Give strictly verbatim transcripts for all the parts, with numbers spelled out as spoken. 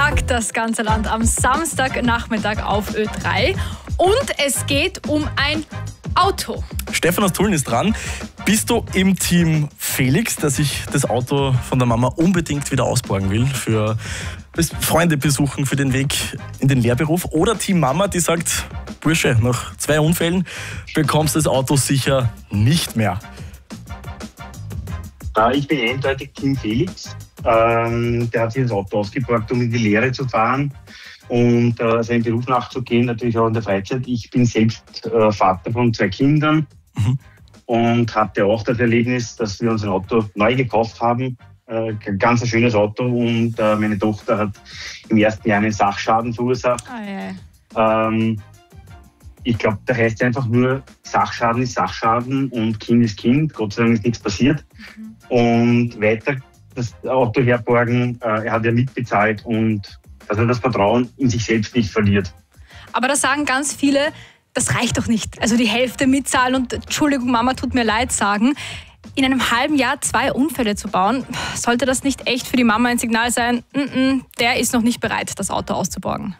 sagt das ganze Land am Samstagnachmittag auf Ö drei. Und es geht um ein Auto. Stefan aus Tulln ist dran. Bist du im Team Felix, der sich das Auto von der Mama unbedingt wieder ausborgen will für Freunde besuchen, für den Weg in den Lehrberuf? Oder Team Mama, die sagt, Bursche, nach zwei Unfällen bekommst du das Auto sicher nicht mehr? Ich bin eindeutig Team Felix. Ähm, der hat sich das Auto ausgeborgt, um in die Lehre zu fahren und äh, seinen Beruf nachzugehen, natürlich auch in der Freizeit. Ich bin selbst äh, Vater von zwei Kindern mhm. und hatte auch das Erlebnis, dass wir uns ein Auto neu gekauft haben. Äh, ein ganz ein schönes Auto und äh, meine Tochter hat im ersten Jahr einen Sachschaden verursacht. Oh, yeah. ähm, ich glaube, da heißt einfach nur, Sachschaden ist Sachschaden und Kind ist Kind. Gott sei Dank ist nichts passiert. Mhm. Und weiter das Auto herborgen, äh, er hat ja mitbezahlt und dass er das Vertrauen in sich selbst nicht verliert. Aber da sagen ganz viele, das reicht doch nicht. Also die Hälfte mitzahlen und Entschuldigung, Mama, tut mir leid sagen. In einem halben Jahr zwei Unfälle zu bauen, sollte das nicht echt für die Mama ein Signal sein, N-n, der ist noch nicht bereit, das Auto auszuborgen?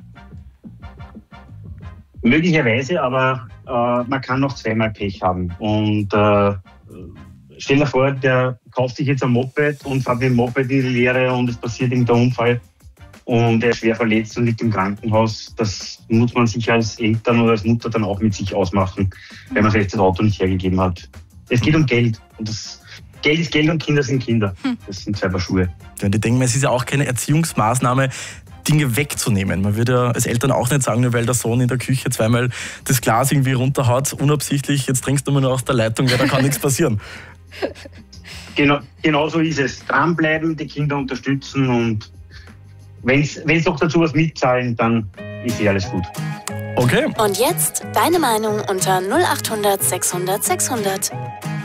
Möglicherweise, aber äh, man kann noch zweimal Pech haben. Und äh, stell dir vor, der kauft sich jetzt ein Moped und fährt mit dem Moped in die Lehre und es passiert irgendein Unfall und er ist schwer verletzt und liegt im Krankenhaus. Das muss man sich als Eltern oder als Mutter dann auch mit sich ausmachen, weil man vielleicht das Auto nicht hergegeben hat. Es geht um Geld und das Geld ist Geld und Kinder sind Kinder. Das sind zwei Paar Schuhe. Ja, die denken, es ist ja auch keine Erziehungsmaßnahme, Dinge wegzunehmen. Man würde ja als Eltern auch nicht sagen, nur weil der Sohn in der Küche zweimal das Glas irgendwie runterhaut, unabsichtlich, jetzt trinkst du mal nur aus der Leitung, weil da kann nichts passieren. Genau, genau so ist es. Dranbleiben, die Kinder unterstützen und wenn es doch dazu was mitzahlen, dann ist eh alles gut. Okay. Und jetzt deine Meinung unter null acht hundert sechshundert sechshundert.